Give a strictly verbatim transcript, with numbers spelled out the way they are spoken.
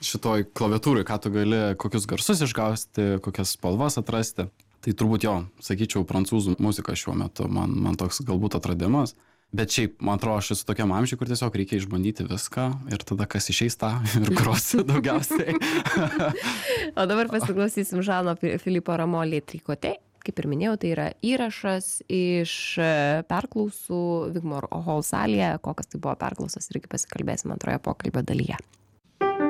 šitoj klaviatūrai, ką tu gali, kokius garsus išgausti, kokias spalvas atrasti. Tai turbūt jo, sakyčiau, prancūzų muzika šiuo metu man, man toks galbūt atradimas. Bet šiaip, man atrodo, aš esu tokiam amžiui, kur tiesiog reikia išbandyti viską ir tada kas išeis tą ir grosiu daugiausiai. O dabar pasiklausysim Žano Filipo Ramo Les Tricotés. Kaip ir minėjau, tai yra įrašas iš perklausų Wigmore Hall salėje. Kokios tai buvo perklausos, irgi pasikalbėsim antroje pokalbio dalyje.